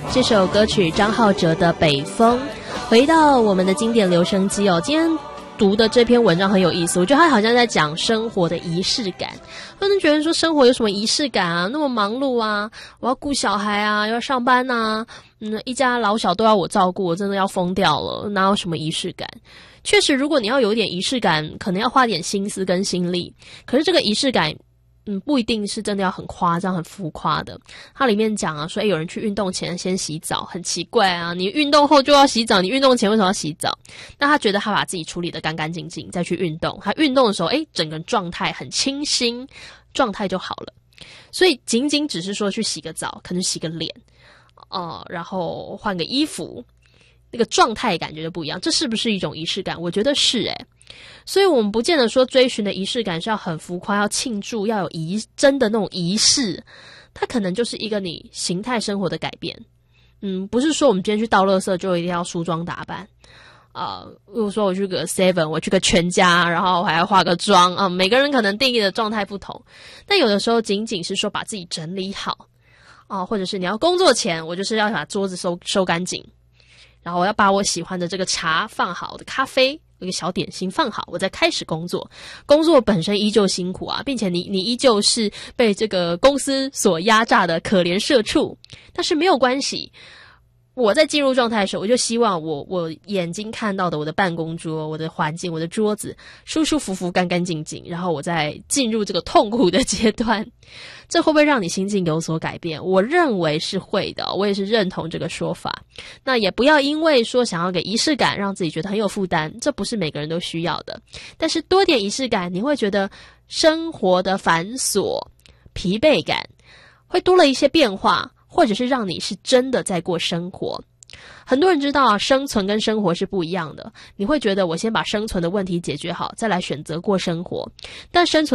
这首歌曲张浩哲的《北风》。回到我们的经典留声机哦，今天读的这篇文章很有意思，我觉得他好像在讲生活的仪式感。很多人觉得说生活有什么仪式感啊，那么忙碌啊，我要顾小孩啊，要上班啊，一家老小都要我照顾，我真的要疯掉了，哪有什么仪式感？确实，如果你要有一点仪式感，可能要花点心思跟心力，可是这个仪式感不一定是真的要很夸张很浮夸的。它里面讲啊说有人去运动前先洗澡，很奇怪啊，你运动后就要洗澡，你运动前为什么要洗澡？那他觉得他把自己处理得干干净净再去运动，他运动的时候整个状态很清新，状态就好了。所以仅仅只是说去洗个澡，可能洗个脸然后换个衣服，那个状态感觉就不一样。这是不是一种仪式感？我觉得是所以我们不见得说追寻的仪式感是要很浮夸，要庆祝，要有真的那种仪式，它可能就是一个你形态生活的改变。不是说我们今天去倒垃圾就一定要梳妆打扮如果说我去个 Seven， 我去个全家，然后还要化个妆每个人可能定义的状态不同，但有的时候仅仅是说把自己整理好或者是你要工作前，我就是要把桌子收干净，然后我要把我喜欢的这个茶放好，我的咖啡一个小点心放好，我再开始工作。工作本身依旧辛苦并且你依旧是被这个公司所压榨的可怜社畜，但是没有关系。我在进入状态的时候，我就希望我眼睛看到的我的办公桌，我的环境，我的桌子舒舒服服干干净净，然后我再进入这个痛苦的阶段。这会不会让你心境有所改变？我认为是会的，我也是认同这个说法。那也不要因为说想要给仪式感让自己觉得很有负担，这不是每个人都需要的。但是多点仪式感，你会觉得生活的繁琐疲惫感会多了一些变化，或者是让你是真的在过生活。很多人知道生存跟生活是不一样的，你会觉得我先把生存的问题解决好，再来选择过生活，但生存